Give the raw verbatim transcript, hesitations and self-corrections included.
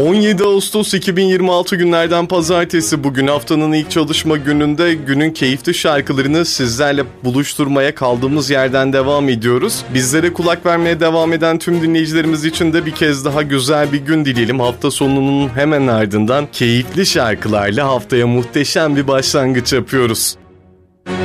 on yedi Ağustos iki bin yirmi altı günlerden pazartesi, bugün haftanın ilk çalışma gününde günün keyifli şarkılarını sizlerle buluşturmaya kaldığımız yerden devam ediyoruz. Bizlere kulak vermeye devam eden tüm dinleyicilerimiz için de bir kez daha güzel bir gün dileyelim. Hafta sonunun hemen ardından keyifli şarkılarla haftaya muhteşem bir başlangıç yapıyoruz.